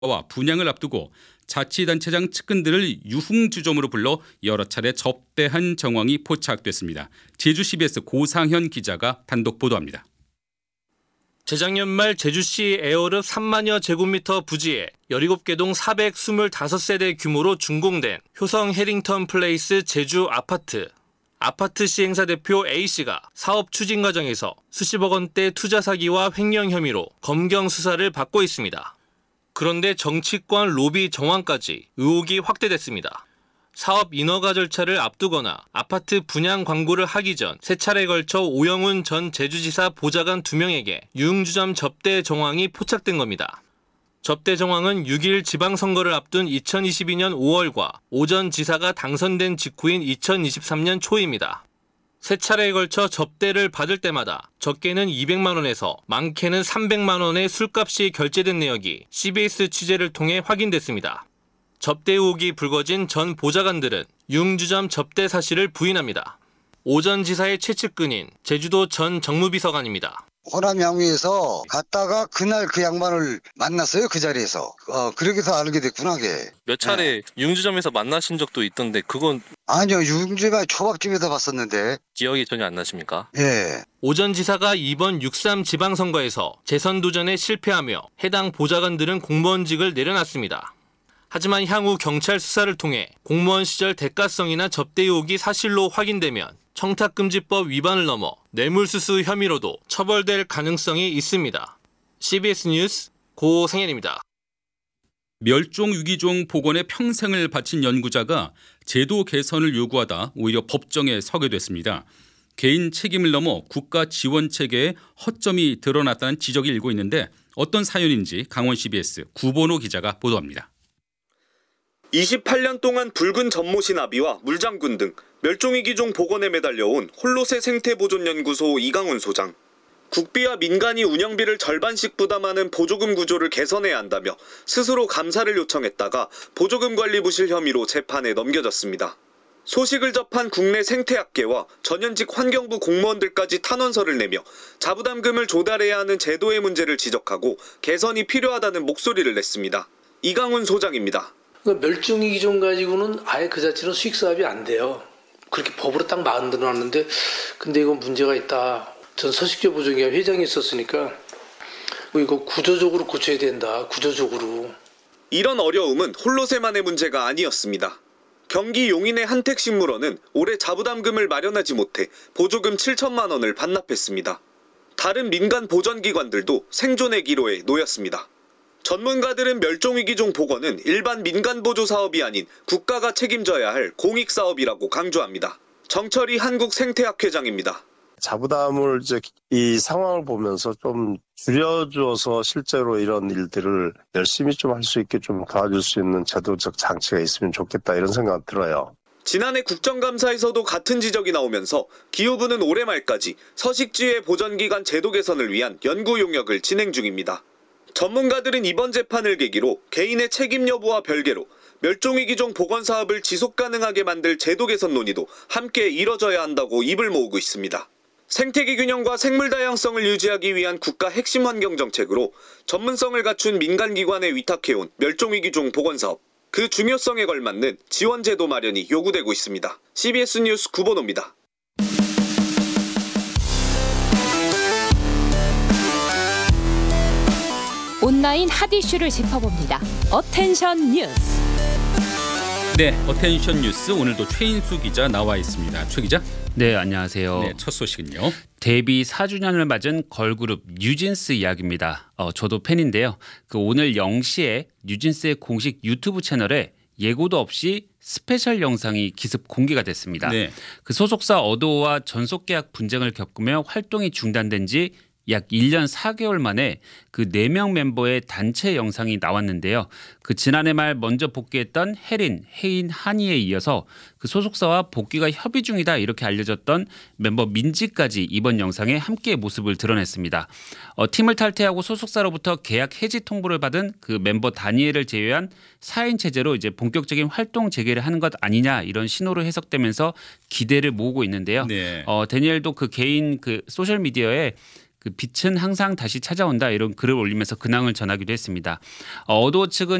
와 분양을 앞두고 자치단체장 측근들을 유흥주점으로 불러 여러 차례 접대한 정황이 포착됐습니다. 제주 CBS 고상현 기자가 단독 보도합니다. 재작년 말 제주시 에어릅 3만여 제곱미터 부지에 17개 동 425세대 규모로 준공된 효성 해링턴 플레이스 제주 아파트. 아파트 시행사 대표 A씨가 사업 추진 과정에서 수십억 원대 투자 사기와 횡령 혐의로 검경 수사를 받고 있습니다. 그런데 정치권 로비 정황까지 의혹이 확대됐습니다. 사업 인허가 절차를 앞두거나 아파트 분양 광고를 하기 전 3차례 걸쳐 오영훈 전 제주지사 보좌관 2명에게 유흥주점 접대 정황이 포착된 겁니다. 접대 정황은 6일 지방선거를 앞둔 2022년 5월과 오 전 지사가 당선된 직후인 2023년 초입니다. 3차례에 걸쳐 접대를 받을 때마다 적게는 200만 원에서 많게는 300만 원의 술값이 결제된 내역이 CBS 취재를 통해 확인됐습니다. 접대 의혹이 불거진 전 보좌관들은 유흥주점 접대 사실을 부인합니다. 오 전 지사의 최측근인 제주도 전 정무비서관입니다. 호남 양위에서 갔다가 그날 그 양반을 만났어요. 그 자리에서. 그렇게 해서 알게 됐구나. 그게. 몇 차례 유흥주점에서 만나신 적도 있던데 그건 아니요. 유흥주가 초밥집에서 봤었는데. 기억이 전혀 안 나십니까? 예. 오 전 지사가 이번 6.3 지방선거에서 재선 도전에 실패하며 해당 보좌관들은 공무원직을 내려놨습니다. 하지만 향후 경찰 수사를 통해 공무원 시절 대가성이나 접대 의혹이 사실로 확인되면 청탁금지법 위반을 넘어 뇌물수수 혐의로도 처벌될 가능성이 있습니다. CBS 뉴스 고상현입니다. 멸종위기종 복원에 평생을 바친 연구자가 제도 개선을 요구하다 오히려 법정에 서게 됐습니다. 개인 책임을 넘어 국가 지원 체계에 허점이 드러났다는 지적이 일고 있는데 어떤 사연인지 강원 CBS 구본호 기자가 보도합니다. 28년 동안 붉은 전모시 나비와 물장군 등 멸종위기종 복원에 매달려온 홀로세 생태보존연구소 이강훈 소장. 국비와 민간이 운영비를 절반씩 부담하는 보조금 구조를 개선해야 한다며 스스로 감사를 요청했다가 보조금 관리 부실 혐의로 재판에 넘겨졌습니다. 소식을 접한 국내 생태학계와 전현직 환경부 공무원들까지 탄원서를 내며 자부담금을 조달해야 하는 제도의 문제를 지적하고 개선이 필요하다는 목소리를 냈습니다. 이강훈 소장입니다. 그러니까 멸종위기종 가지고는 아예 그 자체로 수익 사업이 안 돼요. 그렇게 법으로 딱 만들어놨는데 근데 이건 문제가 있다. 전 서식지 보존기관 회장이 있었으니까 이거 구조적으로 고쳐야 된다. 구조적으로. 이런 어려움은 홀로세만의 문제가 아니었습니다. 경기 용인의 한택식물원은 올해 자부담금을 마련하지 못해 보조금 7천만 원을 반납했습니다. 다른 민간 보전기관들도 생존의 기로에 놓였습니다. 전문가들은 멸종위기종 복원은 일반 민간 보조 사업이 아닌 국가가 책임져야 할 공익사업이라고 강조합니다. 정철희 한국생태학 회장입니다. 자부담을 이 상황을 보면서 좀 줄여줘서 실제로 이런 일들을 열심히 좀 할 수 있게 좀 도와줄 수 있는 제도적 장치가 있으면 좋겠다 이런 생각 들어요. 지난해 국정감사에서도 같은 지적이 나오면서 기후부는 올해 말까지 서식지의 보전기관 제도 개선을 위한 연구 용역을 진행 중입니다. 전문가들은 이번 재판을 계기로 개인의 책임 여부와 별개로 멸종위기종 복원 사업을 지속 가능하게 만들 제도 개선 논의도 함께 이뤄져야 한다고 입을 모으고 있습니다. 생태계 균형과 생물 다양성을 유지하기 위한 국가 핵심 환경 정책으로 전문성을 갖춘 민간기관에 위탁해온 멸종위기종 복원 사업. 그 중요성에 걸맞는 지원 제도 마련이 요구되고 있습니다. CBS 뉴스 구본호입니다. 온라인 핫 이슈를 짚어봅니다. 어텐션 뉴스. 네, 어텐션 뉴스 오늘도 최인수 기자 나와 있습니다. 최 기자. 네, 안녕하세요. 네, 첫 소식은요. 데뷔 4주년을 맞은 걸그룹 뉴진스 이야기입니다. 저도 팬인데요. 오늘 0시에 뉴진스의 공식 유튜브 채널에 예고도 없이 스페셜 영상이 기습 공개가 됐습니다. 네. 소속사 어도어와 전속 계약 분쟁을 겪으며 활동이 중단된 지 약 1년 4개월 만에 4명 멤버의 단체 영상이 나왔는데요. 지난해 말 먼저 복귀했던 혜린, 혜인, 한이에 이어서 소속사와 복귀가 협의 중이다 이렇게 알려졌던 멤버 민지까지 이번 영상에 함께 모습을 드러냈습니다. 팀을 탈퇴하고 소속사로부터 계약 해지 통보를 받은 멤버 다니엘을 제외한 4인 체제로 이제 본격적인 활동 재개를 하는 것 아니냐 이런 신호로 해석되면서 기대를 모으고 있는데요. 네. 다니엘도 개인 소셜 미디어에 그 빛은 항상 다시 찾아온다 이런 글을 올리면서 근황을 전하기도 했습니다. 어도 측은